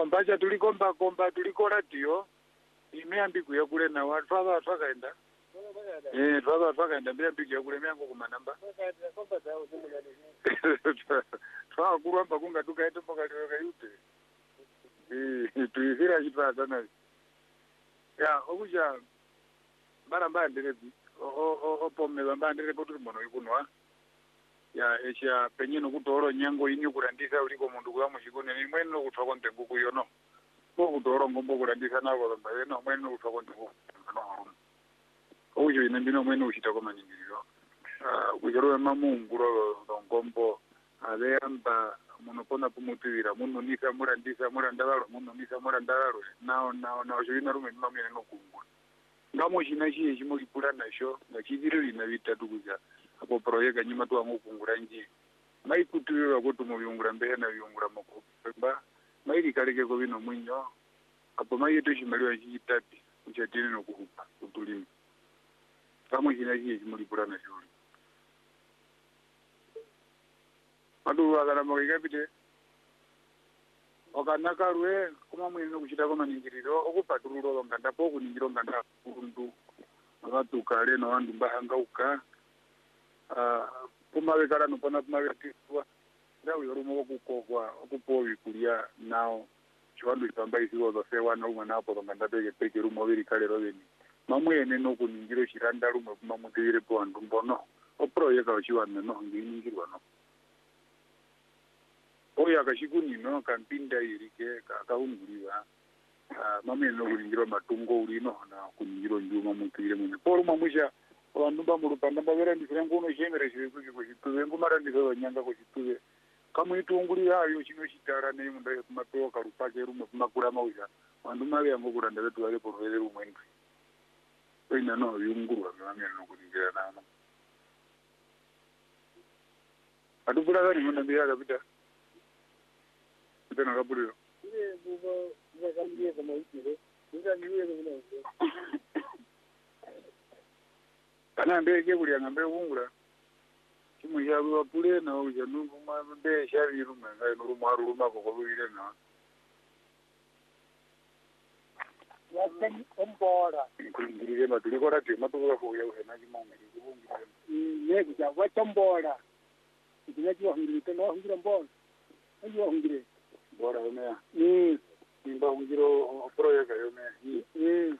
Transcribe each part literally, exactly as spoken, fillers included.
no mbacha tulikomba komba tulikola dio imeambiku ya kule na watu aba twakaenda eh twaba twakaenda mbeambiku ya kule myango kumanamba twa kuramba kunga tukaenda pokali kayute eh tuizira chipata na ya okuja baramba nderebi o o o pomme bamba ndere potu mono ikunwa ya echa penyeno kutoro nyango inyo kurandisa uliko mundu kwa mushikone ni mweno kutwa konte nguku yono po kutoro ngombo kurandisa nako bamba yeno mweno kutwa konte nguku no ojo ine mbino mweno ushita koma nyingiro ah kujero mamunguro ngombo abeamba munopona pumutirira muno nisa murandisa murandalo muno nisa murandalo nao nao nao jina rume mamene no kungwa ngamo china chiye chimulipula nasho ngachidire ina vitatu kuja apo project nyima tu angokungura nji mai kutiro kuti mu byungura mbehe na byungura moko ba mai kaleke ko bino mwinyo apo mai yetu chimaliwa chitati uchatini no kuhupa kutulima ngamo china chiye chimulipula nasho madu agana mo ikapite okanaka ruwe kuma mwino kuchita koma ningiriro okupaturulo nganda po kuningiro nganda kundu abatukale no andu bahanga uka ah kuma bekala no pona kuma betiswa ndawo yorumo okukogwa okupowi kulia nao chwandu ipamba isigo zo sewa no mwana apo nganda bege peke rumo biri kale robeni mamwene no kuningiro chiranda rumo kuma mutire po andu mbono oproyeka ochiwana no ngingirwa no oya kashikuni no kampinda irike kaunguriwa ah mame no kuringiro matungo urino na kuringiro njuma mutire mune por mamusha vandu bamurupanda bavera ndisengo no shemere shikuki kuchituve ngumara ndizo nyanga kuchituve kama itunguri yayo chino chitara ne munda kumatoka rupake rumo kumakura mauja vandu mave yango kuranda vetu vale porvere rumwe ndwi oina no yungurwa mame no kuringira nana adubura gani munda biya kapita tena kapulio ile buba ngakambie kama ikire ngira niwe kuna kana mbeke kuli ngambe ungura kimu ya buba pule na uja nungu mambe shari ruma ngai nuru maru ruma ko kubire na yasen ombora ngirire matuli kora te matuka ko ya uhena kimanga ngibungire ne kuja wachombora ikinaji wahungire no hungira mbora ayo hungire bora umea mm nimba ungiro project yome mm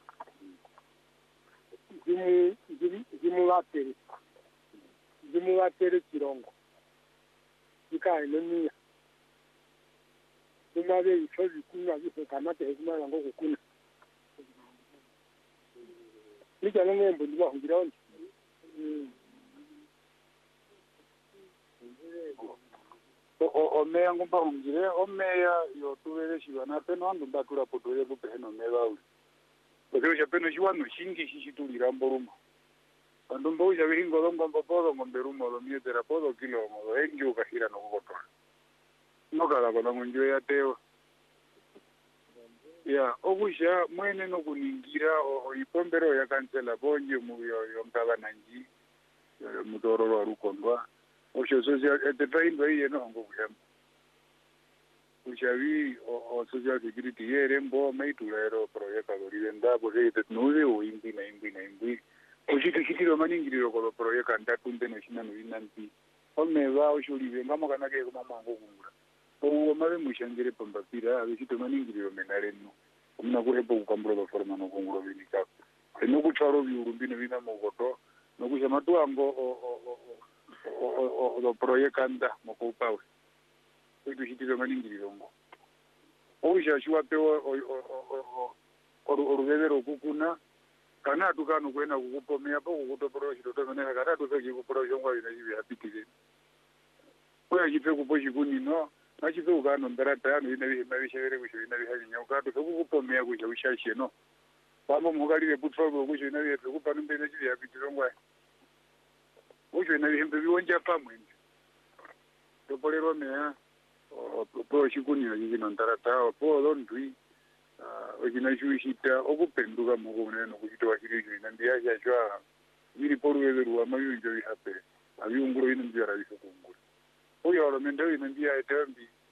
jimu jimu jimu latere jimu latere kirongo ikai nenia tumabe ichozi kuna gife kamate hekima yango kukuna nika ngembo ndiba hungira oni mm o meya ngumba ungire o meya yo tuvere shivana peno andu ndatura potore kupeno mevauli porque ya peno shiwano shingi shishitulira mboruma andu mboja bihingo dongo mbopodo ngomberumo lo mietera podo kilo mo engi ukahira no kukotora nokala kona munjwe ya teo ya ogusha mwene no kuningira o ipombero ya kansela bonje mu yo yomtaba nanji mudoro wa rukondwa osho social enterprise bayi no ngo kuyamba ushavi o social security yere mbo maitulero project alorenda bose tetnuze o imbi na imbi na imbi oshito shitiro maningiriro ko project ndatumbe no shina no inanti omeva osholive ngamo kana ke kuma mango kungura o mabe mushangire pambapira abishito maningiriro menareno umna kuhepo kukambura ba forma no kungura binika eno kucharo biurumbino bina mogoto no kushama tuango o o o o project anda mokopawe itu hitiro maningiriro ngo oja shwa pewa o o o oruvevero kukuna kana tukano kwena kukupomea po kukutoporo shito mena kana tuke kukuporo ngwa ina hivi hapitike oya jipe kuposhi kuni no nachipe ukano ndarata ano ina hivi mabishere kusho ina hivi hali nyauka to kukupomea kusho ushashie no pambo mukalire putfalo kusho ina hivi kupano mbele hivi hapitike ngwa kusho ina hivi biwonja pamwe topolero mea po shikuni yino ndarata po londwi ojina shuishita okupenduka mukone no kuchitwa chiricho ina ndiya chachwa biri poruweru amayunjo ihape abiunguro ino ndiya rabisa kungura oyo lo mendo ino ndiya etambi